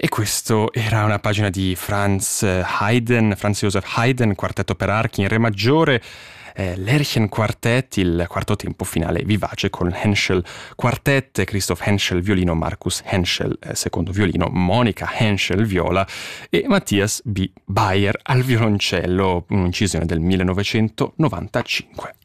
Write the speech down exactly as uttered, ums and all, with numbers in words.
E questo era una pagina di Franz Haydn, Franz Joseph Haydn, quartetto per archi in re maggiore, eh, l'Erichen Quartet, il quarto tempo finale vivace con Henschel Quartet, Christoph Henschel violino, Markus Henschel eh, secondo violino, Monika Henschel viola e Matthias B. Bayer al violoncello, un'incisione del millenovecentonovantacinque.